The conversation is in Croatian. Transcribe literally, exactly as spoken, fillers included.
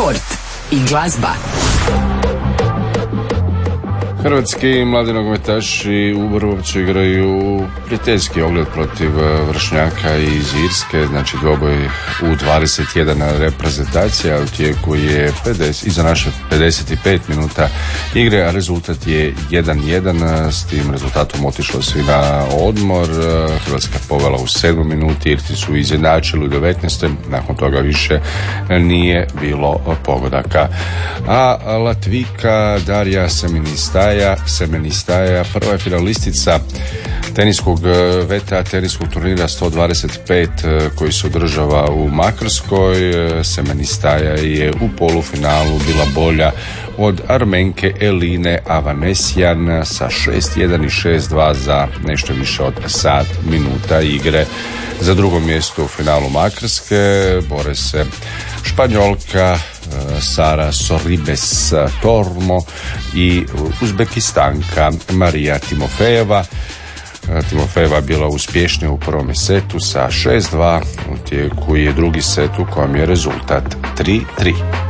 sport i glazba. Hrvatski mladi nogometaši u Vrbovcu igraju prijateljski ogled protiv vršnjaka iz Irske, znači dvoboj u dvadeset jedan reprezentacija, u tijeku je pedeset, iza naše pedeset pet minuta igre, a rezultat je jedan jedan, s tim rezultatom otišlo svi na odmor. Hrvatska povela u sedmoj minuti, Irci su izjednačili u devetnaestoj, nakon toga više nije bilo pogodaka. A Latvijka Darja Semenistaja Semenistaja prva je finalistica teniskog V T A teniskog turnira sto dvadeset pet koji se održava u Makarskoj. Semenistaja je u polufinalu bila bolja od Armenke Eline Avanesyan sa šest jedan i šest dva za nešto više od sat minuta igre. Za drugo mjesto u finalu Makarske bore se Španjolka Sara Sorribes Tormo i Uzbekistanka Marija Timofejeva. Timofejeva bila uspješnija u prvom setu sa šest dva, u tijeku je drugi set u kojem je rezultat tri tri.